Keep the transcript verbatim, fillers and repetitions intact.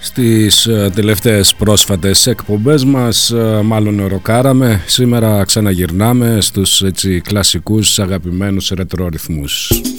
Στις τελευταίες πρόσφατες εκπομπές μας μάλλον ροκάραμε. Σήμερα ξαναγυρνάμε στους έτσι κλασικούς αγαπημένους ρετρο ρυθμούς.